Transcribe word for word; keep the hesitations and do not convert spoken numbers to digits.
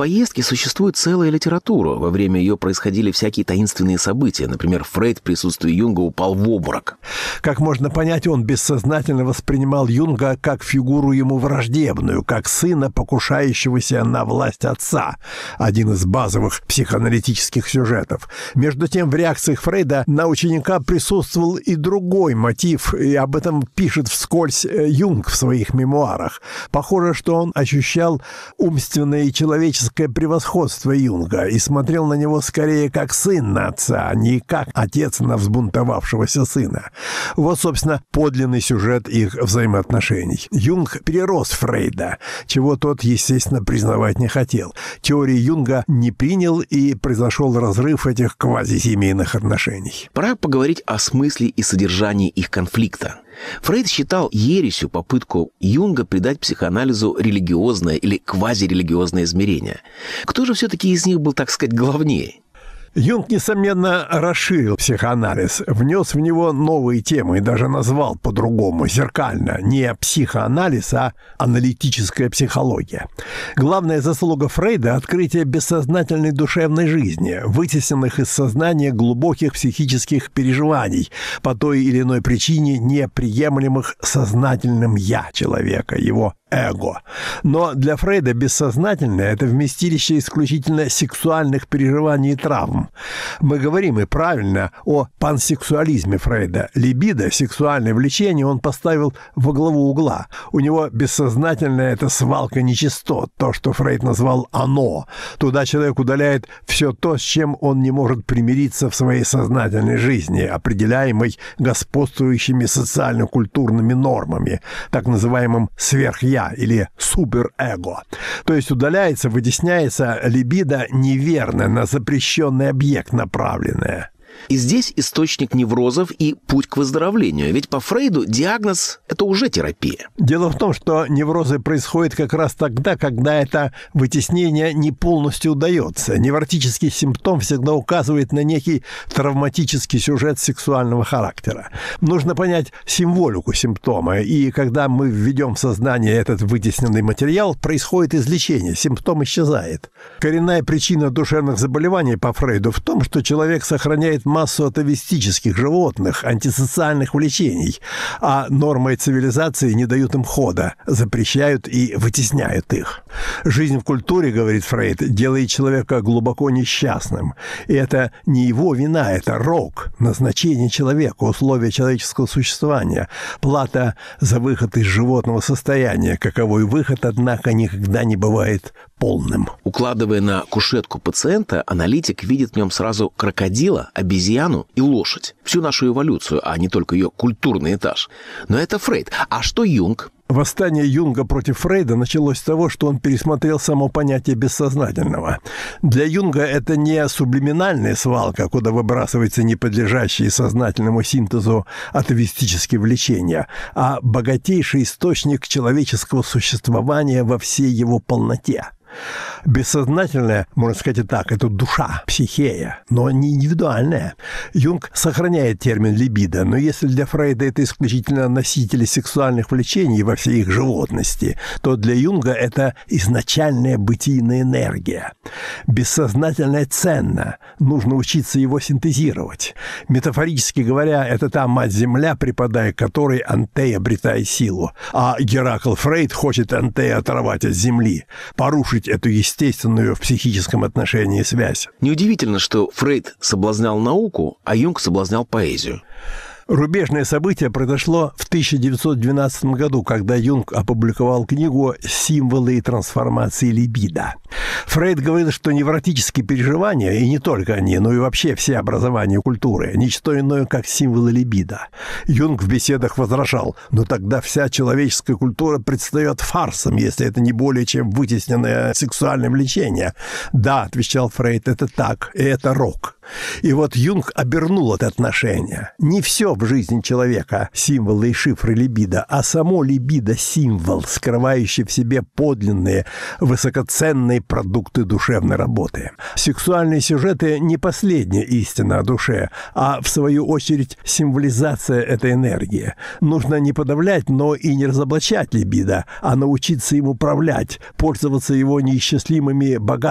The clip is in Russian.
поездки существует целая литература. Во время ее происходили всякие таинственные события. Например, Фрейд в присутствии Юнга упал в обморок. Как можно понять, он бессознательно воспринимал Юнга как фигуру ему враждебную, как сына, покушающегося на власть отца. Один из базовых психоаналитических сюжетов. Между тем, в реакциях Фрейда на ученика присутствовал и другой мотив, и об этом пишет вскользь Юнг в своих мемуарах. Похоже, что он ощущал умственное и человеческое превосходство Юнга и смотрел на него скорее как сын на отца, а не как отец на взбунтовавшегося сына. Вот, собственно, подлинный сюжет их взаимоотношений. Юнг перерос Фрейда, чего тот, естественно, признавать не хотел. Теории Юнга не принял, и произошел разрыв этих квазисемейных отношений. Пора поговорить о смысле и содержании их конфликта. Фрейд считал ересью попытку Юнга придать психоанализу религиозное или квазирелигиозное измерение. Кто же все-таки из них был, так сказать, главнее? Юнг, несомненно, расширил психоанализ, внес в него новые темы и даже назвал по-другому, зеркально, не психоанализ, а аналитическая психология. Главная заслуга Фрейда – открытие бессознательной душевной жизни, вытесненных из сознания глубоких психических переживаний, по той или иной причине неприемлемых сознательным «я» человека, его эго. Но для Фрейда бессознательное – это вместилище исключительно сексуальных переживаний и травм. Мы говорим, и правильно, о пансексуализме Фрейда. Либидо, сексуальное влечение, он поставил во главу угла. У него бессознательное – это свалка нечистот, то, что Фрейд назвал «оно». Туда человек удаляет все то, с чем он не может примириться в своей сознательной жизни, определяемой господствующими социально-культурными нормами, так называемым «сверхя» или суперэго. То есть удаляется, вытесняется либидо неверно, на запрещенный объект направленное. И здесь источник неврозов и путь к выздоровлению. Ведь по Фрейду диагноз – это уже терапия. Дело в том, что неврозы происходят как раз тогда, когда это вытеснение не полностью удается. Невротический симптом всегда указывает на некий травматический сюжет сексуального характера. Нужно понять символику симптома, и когда мы введем в сознание этот вытесненный материал, происходит излечение, симптом исчезает. Коренная причина душевных заболеваний по Фрейду в том, что человек сохраняет массу атовистических животных, антисоциальных влечений, а нормы цивилизации не дают им хода, запрещают и вытесняют их. Жизнь в культуре, говорит Фрейд, делает человека глубоко несчастным. И это не его вина, это рок, назначение человека, условия человеческого существования, плата за выход из животного состояния, каковой выход, однако, никогда не бывает полным. Укладывая на кушетку пациента, аналитик видит в нем сразу крокодила, обезьяну и лошадь. Всю нашу эволюцию, а не только ее культурный этаж. Но это Фрейд. А что Юнг? Восстание Юнга против Фрейда началось с того, что он пересмотрел само понятие бессознательного. Для Юнга это не сублиминальная свалка, куда выбрасываются неподлежащие сознательному синтезу атовистические влечения, а богатейший источник человеческого существования во всей его полноте. Бессознательное, можно сказать и так, это душа, психея, но не индивидуальная. Юнг сохраняет термин либидо, но если для Фрейда это исключительно носители сексуальных влечений во всей их животности, то для Юнга это изначальная бытийная энергия. Бессознательное ценно, нужно учиться его синтезировать. Метафорически говоря, это та мать-земля, припадая к которой Антей обретает силу. А Геракл Фрейд хочет Антея оторвать от земли, порушить эту естественную в психическом отношении связь. Неудивительно, что Фрейд соблазнял науку, а Юнг соблазнял поэзию. Рубежное событие произошло в тысяча девятьсот двенадцатом году, когда Юнг опубликовал книгу «Символы и трансформации либидо». Фрейд говорил, что невротические переживания, и не только они, но и вообще все образования культуры, ничто иное, как символы либидо. Юнг в беседах возражал, но тогда вся человеческая культура предстает фарсом, если это не более чем вытесненное сексуальное влечение. Да, отвечал Фрейд, это так, и это рок. И вот Юнг обернул это отношение. Не все в жизни человека символы и шифры либидо, а само либидо – символ, скрывающий в себе подлинные, высокоценные продукты душевной работы. Сексуальные сюжеты – не последняя истина о душе, а, в свою очередь, символизация этой энергии. Нужно не подавлять, но и не разоблачать либидо, а научиться им управлять, пользоваться его неисчислимыми богатствами,